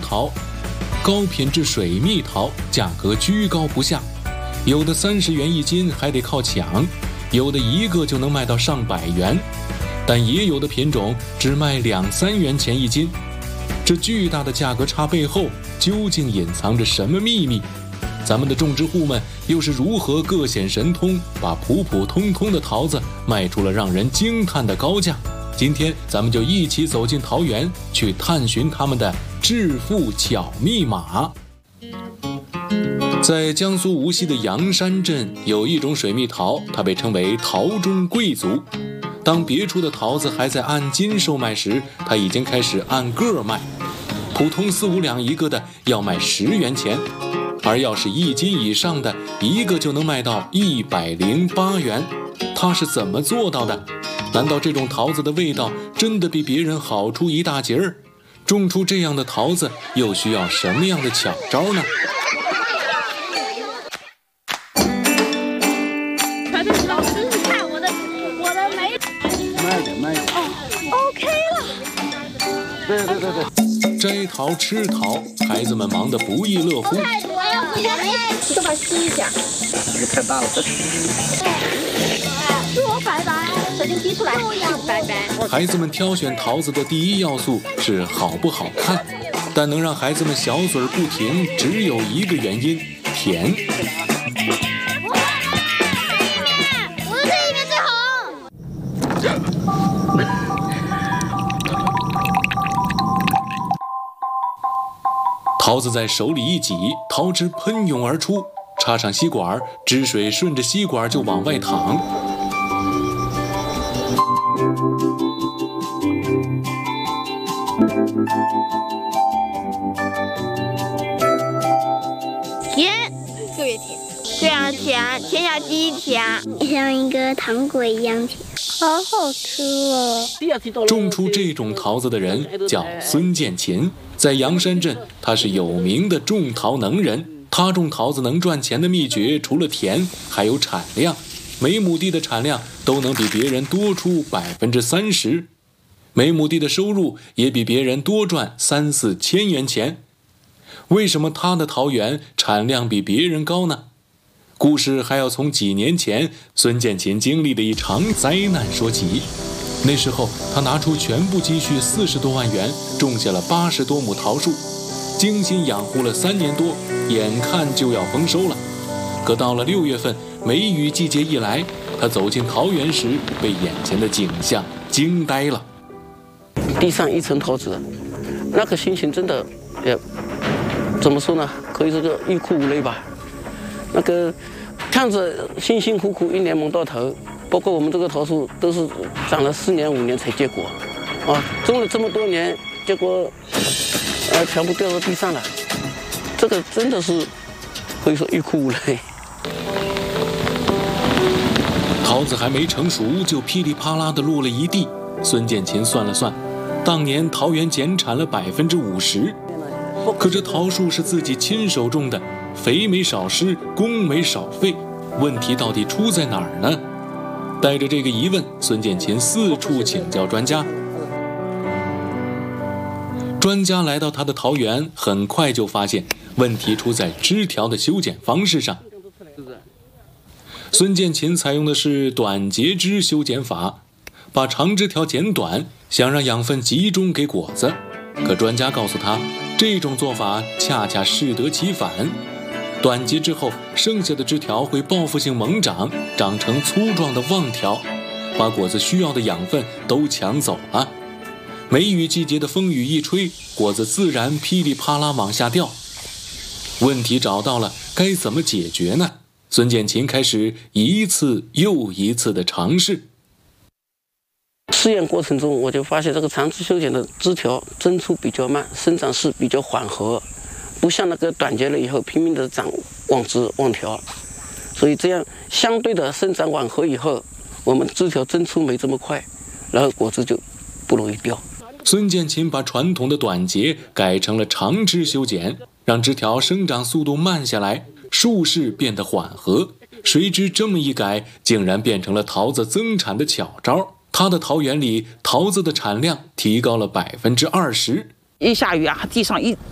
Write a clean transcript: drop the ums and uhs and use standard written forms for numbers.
桃，高品质水蜜桃价格居高不下，有的30元一斤还得靠抢，有的一个就能卖到上百元，但也有的品种只卖2、3元钱一斤。这巨大的价格差背后究竟隐藏着什么秘密？咱们的种植户们又是如何各显神通，把普普通通的桃子卖出了让人惊叹的高价？今天咱们就一起走进桃园，去探寻他们的致富巧密码。在江苏无锡的阳山镇有一种水蜜桃，它被称为桃中贵族。当别处的桃子还在按斤售卖时，它已经开始按个卖，普通4、5两一个的要卖10元钱，而要是1斤以上的，一个就能卖到108元。它是怎么做到的？难道这种桃子的味道真的比别人好出一大截儿？种出这样的桃子又需要什么样的巧招呢？ 老师，你看我的没慢一点。 哦 ，OK 了。 对。 摘桃吃桃，孩子们忙得不亦乐乎。 太多了，都把它吸一下。 这个太大了， 是我拜拜，手机滴出来，拜拜。 孩子们挑选桃子的第一要素是好不好看，但能让孩子们小嘴不停，只有一个原因：甜。 我的这一面最好。 桃子在手里一挤，桃汁喷涌而出，插上吸管，汁水顺着吸管就往外淌。 甜，特别甜，这样甜，甜下去甜， 像一个糖果一样甜，好好吃哦。 种出这种桃子的人叫孙建琴，在阳山镇，他是有名的种桃能人。他种桃子能赚钱的秘诀，除了甜，还有产量。每亩地的产量都能比别人多出30%，每亩地的收入也比别人多赚3、4千元钱。为什么他的桃园产量比别人高呢？故事还要从几年前孙建琴经历的一场灾难说起。那时候他拿出全部积蓄40多万元，种下了80多亩桃树，精心养护了3年多，眼看就要丰收了。可到了6月份，梅雨季节一来，他走进桃园时，被眼前的景象惊呆了。 地上一层桃子，那个心情真的也怎么说呢？可以说是欲哭无泪吧。那个看着辛辛苦苦1年忙到头，包括我们这个桃树都是长了4年5年才结果，种了这么多年，结果全部掉到地上了，这个真的是可以说欲哭无泪。 桃子还没成熟，就噼里啪啦地落了一地。孙建琴算了算，当年桃园减产了50%。可这桃树是自己亲手种的，肥没少施，工没少费，问题到底出在哪儿呢？带着这个疑问，孙建琴四处请教专家。专家来到他的桃园，很快就发现问题出在枝条的修剪方式上。孙建琴采用的是短节枝修剪法，把长枝条剪短，想让养分集中给果子。可专家告诉他，这种做法恰恰适得其反。短节之后，剩下的枝条会报复性猛长，长成粗壮的旺条，把果子需要的养分都抢走了。梅雨季节的风雨一吹，果子自然噼里啪啦往下掉。问题找到了，该怎么解决呢？孙建琴开始一次又一次的尝试。 试验过程中，我就发现这个长枝修剪的枝条增出比较慢，生长势比较缓和，不像那个短节了以后拼命的长旺枝旺条，所以这样相对的生长缓和以后，我们枝条增出没这么快，然后果子就不容易掉。 孙建琴把传统的短节改成了长枝修剪，让枝条生长速度慢下来，树势变得缓和。谁知这么一改，竟然变成了桃子增产的巧招。他的桃园里，桃子的产量提高了20%。 一下雨啊，地上一